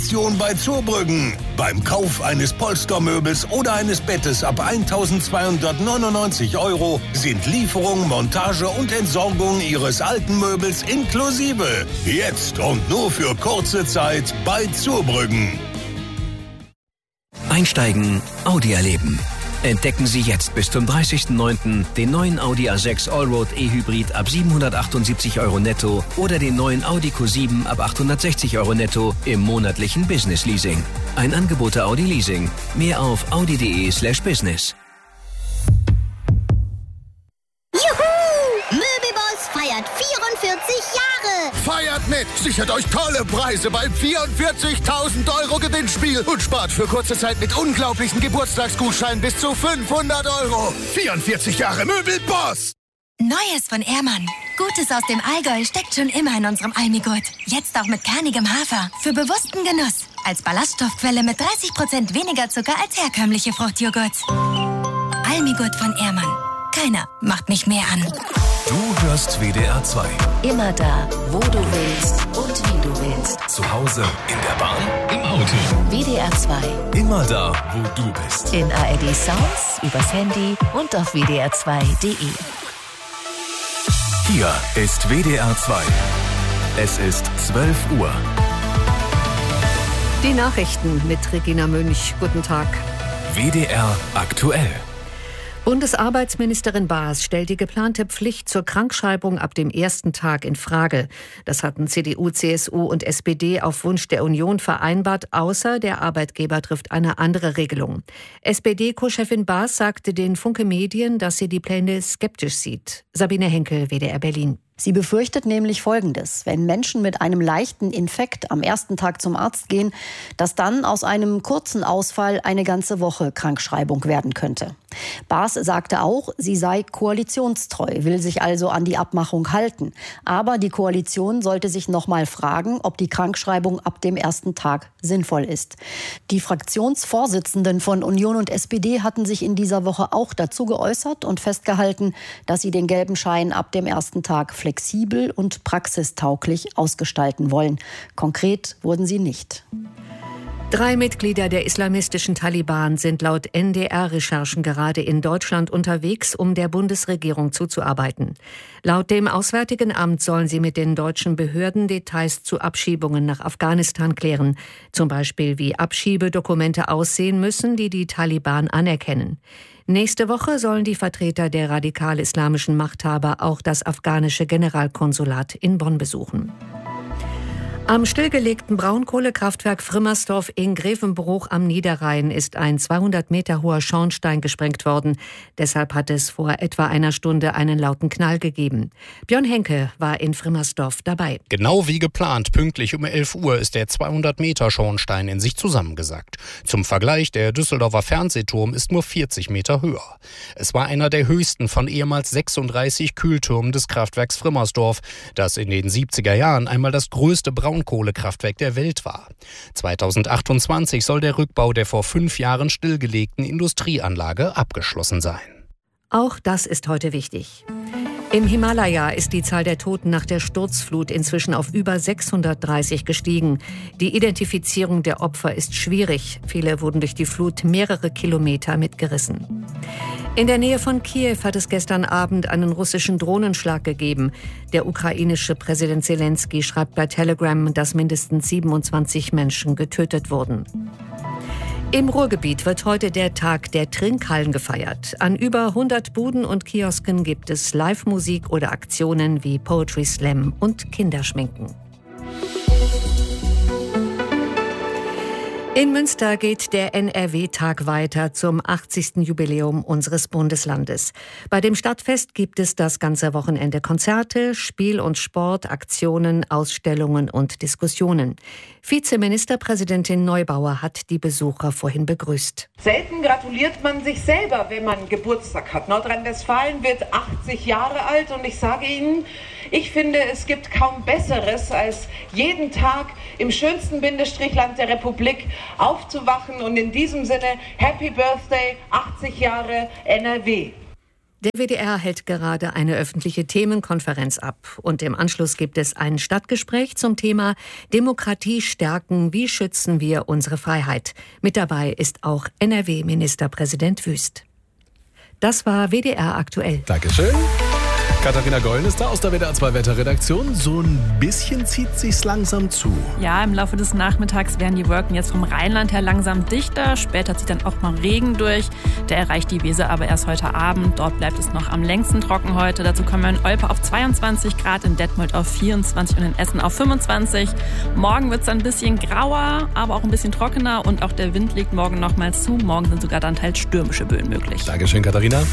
Bei Zurbrüggen. Beim Kauf eines Polstermöbels oder eines Bettes ab 1.299 € sind Lieferung, Montage und Entsorgung Ihres alten Möbels inklusive. Jetzt und nur für kurze Zeit bei Zurbrüggen. Einsteigen, Audi erleben. Entdecken Sie jetzt bis zum 30.09. den neuen Audi A6 Allroad E-Hybrid ab 778 € netto oder den neuen Audi Q7 ab 860 € netto im monatlichen Business Leasing. Ein Angebot der Audi Leasing. Mehr auf audi.de/business. Juhu! Möbelboss feiert 44 Jahre! Feiert mit! Sichert euch tolle Preise beim 44.000 € Gewinnspiel und spart für kurze Zeit mit unglaublichen Geburtstagsgutscheinen bis zu 500 €. 44 Jahre Möbelboss! Neues von Ehrmann. Gutes aus dem Allgäu steckt schon immer in unserem Almigurt. Jetzt auch mit kernigem Hafer. Für bewussten Genuss. Als Ballaststoffquelle mit 30% weniger Zucker als herkömmliche Fruchtjoghurts. Almigurt von Ehrmann. Keiner macht mich mehr an. Du hörst WDR 2. Immer da, wo du willst und wie du willst. Zu Hause, in der Bahn, im Auto. WDR 2. Immer da, wo du bist. In ARD Sounds, übers Handy und auf wdr2.de. Hier ist WDR 2. Es ist 12 Uhr. Die Nachrichten mit Regina Münch. Guten Tag. WDR aktuell. Bundesarbeitsministerin Baas stellt die geplante Pflicht zur Krankschreibung ab dem ersten Tag in Frage. Das hatten CDU, CSU und SPD auf Wunsch der Union vereinbart, außer der Arbeitgeber trifft eine andere Regelung. SPD-Co-Chefin Baas sagte den Funke Medien, dass sie die Pläne skeptisch sieht. Sabine Henkel, WDR Berlin. Sie befürchtet nämlich Folgendes: Wenn Menschen mit einem leichten Infekt am ersten Tag zum Arzt gehen, dass dann aus einem kurzen Ausfall eine ganze Woche Krankschreibung werden könnte. Baas sagte auch, sie sei koalitionstreu, will sich also an die Abmachung halten. Aber die Koalition sollte sich noch mal fragen, ob die Krankschreibung ab dem ersten Tag sinnvoll ist. Die Fraktionsvorsitzenden von Union und SPD hatten sich in dieser Woche auch dazu geäußert und festgehalten, dass sie den gelben Schein ab dem ersten Tag flexibel und praxistauglich ausgestalten wollen. Konkret wurden sie nicht. 3 Mitglieder der islamistischen Taliban sind laut NDR-Recherchen gerade in Deutschland unterwegs, um der Bundesregierung zuzuarbeiten. Laut dem Auswärtigen Amt sollen sie mit den deutschen Behörden Details zu Abschiebungen nach Afghanistan klären. Zum Beispiel, wie Abschiebedokumente aussehen müssen, die die Taliban anerkennen. Nächste Woche sollen die Vertreter der radikal-islamischen Machthaber auch das afghanische Generalkonsulat in Bonn besuchen. Am stillgelegten Braunkohlekraftwerk Frimmersdorf in Grevenbruch am Niederrhein ist ein 200 Meter hoher Schornstein gesprengt worden. Deshalb hat es vor etwa einer Stunde einen lauten Knall gegeben. Björn Henke war in Frimmersdorf dabei. Genau wie geplant, pünktlich um 11 Uhr ist der 200 Meter Schornstein in sich zusammengesackt. Zum Vergleich, der Düsseldorfer Fernsehturm ist nur 40 Meter höher. Es war einer der höchsten von ehemals 36 Kühltürmen des Kraftwerks Frimmersdorf, das in den 70er Jahren einmal das größte Braunkohlekraftwerk der Welt war. 2028 soll der Rückbau der vor 5 Jahren stillgelegten Industrieanlage abgeschlossen sein. Auch das ist heute wichtig. Im Himalaya ist die Zahl der Toten nach der Sturzflut inzwischen auf über 630 gestiegen. Die Identifizierung der Opfer ist schwierig. Viele wurden durch die Flut mehrere Kilometer mitgerissen. In der Nähe von Kiew hat es gestern Abend einen russischen Drohnenschlag gegeben. Der ukrainische Präsident Zelensky schreibt bei Telegram, dass mindestens 27 Menschen getötet wurden. Im Ruhrgebiet wird heute der Tag der Trinkhallen gefeiert. An über 100 Buden und Kiosken gibt es Live-Musik oder Aktionen wie Poetry Slam und Kinderschminken. In Münster geht der NRW-Tag weiter zum 80. Jubiläum unseres Bundeslandes. Bei dem Stadtfest gibt es das ganze Wochenende Konzerte, Spiel und Sport, Aktionen, Ausstellungen und Diskussionen. Vizeministerpräsidentin Neubauer hat die Besucher vorhin begrüßt. Selten gratuliert man sich selber, wenn man Geburtstag hat. Nordrhein-Westfalen wird 80 Jahre alt und ich sage Ihnen, ich finde, es gibt kaum Besseres, als jeden Tag im schönsten Bindestrichland der Republik aufzuwachen und in diesem Sinne Happy Birthday, 80 Jahre NRW. Der WDR hält gerade eine öffentliche Themenkonferenz ab und im Anschluss gibt es ein Stadtgespräch zum Thema Demokratie stärken, wie schützen wir unsere Freiheit. Mit dabei ist auch NRW-Ministerpräsident Wüst. Das war WDR aktuell. Dankeschön. Katharina Gollen ist da aus der WDR 2 Wetterredaktion. So ein bisschen zieht sich's langsam zu. Ja, im Laufe des Nachmittags werden die Wolken jetzt vom Rheinland her langsam dichter. Später zieht dann auch mal Regen durch. Der erreicht die Weser aber erst heute Abend. Dort bleibt es noch am längsten trocken heute. Dazu kommen wir in Olpe auf 22 Grad, in Detmold auf 24 und in Essen auf 25. Morgen wird es ein bisschen grauer, aber auch ein bisschen trockener. Und auch der Wind legt morgen nochmals zu. Morgen sind sogar dann teils stürmische Böen möglich. Dankeschön, Katharina.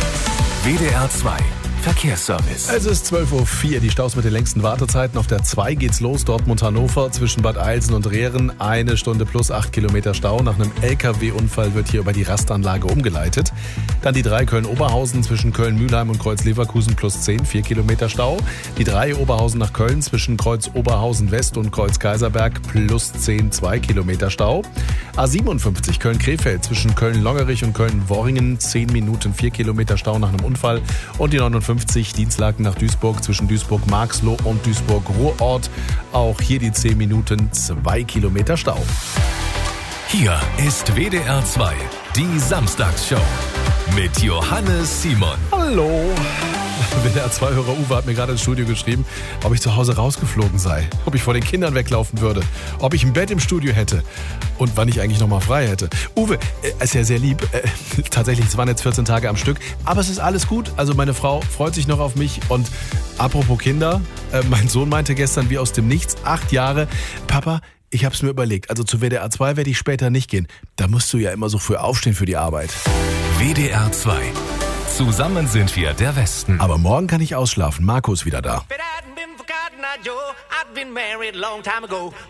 WDR 2 Verkehrsservice. Es ist 12.04 Uhr, die Staus mit den längsten Wartezeiten. Auf der 2 geht's los, Dortmund-Hannover zwischen Bad Eilsen und Rehren. 1 Stunde plus 8 Kilometer Stau. Nach einem LKW-Unfall wird hier über die Rastanlage umgeleitet. Dann die 3 Köln-Oberhausen zwischen Köln-Mühlheim und Kreuz-Leverkusen plus 10, 4 Kilometer Stau. Die 3 Oberhausen nach Köln zwischen Kreuz-Oberhausen-West und Kreuz-Kaiserberg plus 10, 2 Kilometer Stau. A57 Köln-Krefeld zwischen Köln-Longerich und Köln-Worringen 10 Minuten, 4 Kilometer Stau nach einem Unfall. Und die 59 Dienstlaken nach Duisburg zwischen Duisburg-Marxloh und Duisburg-Ruhrort. Auch hier die 10 Minuten, 2 Kilometer Stau. Hier ist WDR 2, die Samstagsshow mit Johannes Simon. Hallo. WDR 2-Hörer Uwe hat mir gerade ins Studio geschrieben, ob ich zu Hause rausgeflogen sei, ob ich vor den Kindern weglaufen würde, ob ich ein Bett im Studio hätte und wann ich eigentlich noch mal frei hätte. Uwe, ist ja sehr lieb. Tatsächlich, es waren jetzt 14 Tage am Stück, aber es ist alles gut. Also meine Frau freut sich noch auf mich und apropos Kinder, mein Sohn meinte gestern wie aus dem Nichts, 8 Jahre, Papa, ich hab's mir überlegt, also zu WDR 2 werde ich später nicht gehen. Da musst du ja immer so früh aufstehen für die Arbeit. WDR 2. Zusammen sind wir der Westen. Aber morgen kann ich ausschlafen. Marco ist wieder da.